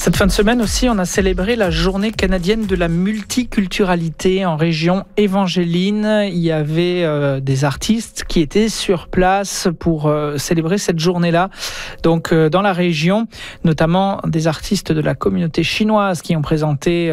Cette fin de semaine aussi, on a célébré la journée canadienne de la multiculturalité en région Évangéline. Il y avait des artistes qui étaient sur place pour célébrer cette journée-là. Donc dans la région, notamment des artistes de la communauté chinoise qui ont présenté